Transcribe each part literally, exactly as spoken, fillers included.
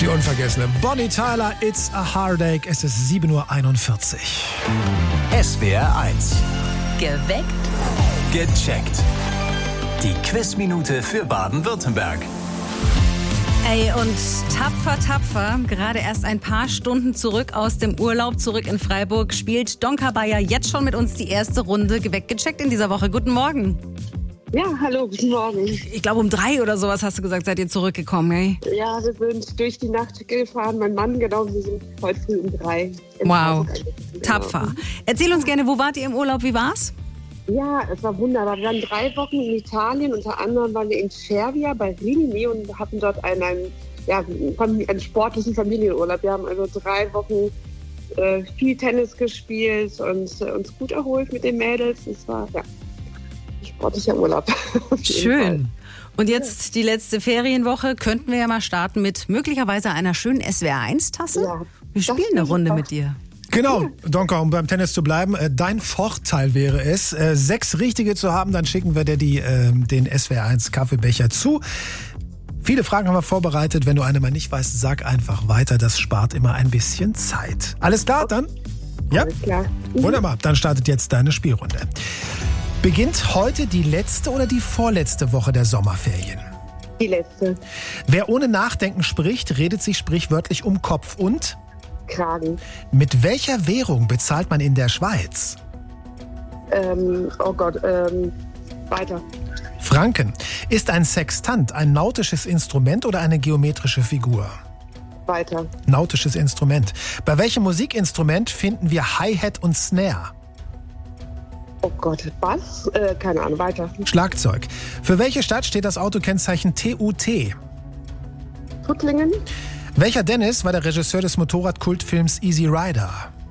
Die unvergessene Bonnie Tyler, It's a Heartache. Es ist sieben Uhr einundvierzig. S W R eins. Geweckt. Gecheckt. Die Quizminute für Baden-Württemberg. Ey, und tapfer, tapfer, gerade erst ein paar Stunden zurück aus dem Urlaub, zurück in Freiburg, spielt Donka Bayer jetzt schon mit uns die erste Runde Geweckt gecheckt in dieser Woche. Guten Morgen. Ja, hallo, guten Morgen. Ich glaube, um drei oder sowas hast du gesagt, seid ihr zurückgekommen, ey? Ja, wir sind durch die Nacht gefahren, mein Mann, genau, wir sind heute früh um drei. Wow, Genau. tapfer. Erzähl uns gerne, wo wart ihr im Urlaub, wie war's? Ja, es war wunderbar. Wir waren drei Wochen in Italien, unter anderem waren wir in Cervia bei Rimini und hatten dort einen, einen, ja, einen sportlichen Familienurlaub. Wir haben also drei Wochen äh, viel Tennis gespielt und äh, uns gut erholt mit den Mädels. Es war, ja, ein sportlicher Urlaub. Schön. Und jetzt die letzte Ferienwoche, könnten wir ja mal starten mit möglicherweise einer schönen S W R eins Tasse? Ja, wir spielen eine Runde mit dir. Genau, Donka, um beim Tennis zu bleiben, äh, dein Vorteil wäre es, äh, sechs Richtige zu haben, dann schicken wir dir die, äh, den S W R eins Kaffeebecher zu. Viele Fragen haben wir vorbereitet, wenn du eine mal nicht weißt, sag einfach weiter, das spart immer ein bisschen Zeit. Alles klar, dann? Ja? Alles klar. Wunderbar, dann startet jetzt deine Spielrunde. Beginnt heute die letzte oder die vorletzte Woche der Sommerferien? Die letzte. Wer ohne Nachdenken spricht, redet sich sprichwörtlich um Kopf und... Kragen. Mit welcher Währung bezahlt man in der Schweiz? Ähm, oh Gott, ähm, weiter. Franken. Ist ein Sextant ein nautisches Instrument oder eine geometrische Figur? Weiter. Nautisches Instrument. Bei welchem Musikinstrument finden wir Hi-Hat und Snare? Oh Gott, was? Äh, keine Ahnung, weiter. Schlagzeug. Für welche Stadt steht das Autokennzeichen T U T? Tuttlingen. Welcher Dennis war der Regisseur des Motorradkultfilms Easy Rider?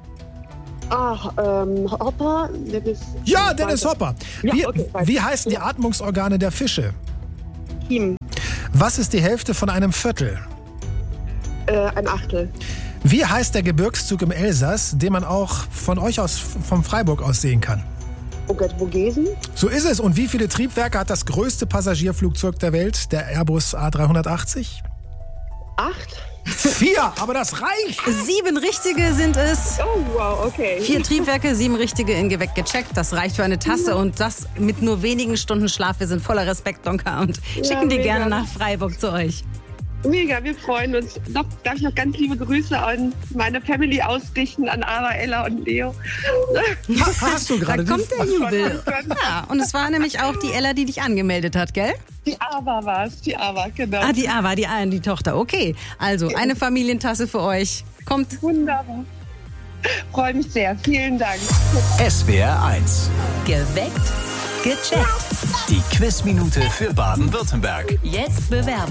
Ach, ähm, Hopper. Dennis, Ja, Dennis Hopper. Ja, Wie, okay, weiter. wie heißen die Atmungsorgane der Fische? Team. Was ist die Hälfte von einem Viertel? Äh, ein Achtel. Wie heißt der Gebirgszug im Elsass, den man auch von euch aus, vom Freiburg aus sehen kann? Oh Gott, Vogesen. So ist es. Und wie viele Triebwerke hat das größte Passagierflugzeug der Welt, der Airbus A dreihundertachtzig? Acht. Vier, aber das reicht. Sieben richtige sind es. Oh, wow, okay. Vier Triebwerke, sieben richtige in Geweckt gecheckt. Das reicht für eine Tasse und das mit nur wenigen Stunden Schlaf. Wir sind voller Respekt, Donka, und Ja, schicken die mega. gerne nach Freiburg zu euch. Mega, wir freuen uns. Noch, darf ich noch ganz liebe Grüße an meine Family ausrichten, an Anna, Ella und Leo. Ha- Hast du Da gerade kommt der Jubel. Gott. Ja, und es war nämlich auch die Ella, die dich angemeldet hat, gell? Die Ava war es, die Ava, genau. Ah, die A war die A, die Tochter. Okay, also eine Familientasse für euch. Kommt. Wunderbar. Freue mich sehr. Vielen Dank. S W R eins. Geweckt. Gecheckt. Die Quizminute für Baden-Württemberg. Jetzt bewerben.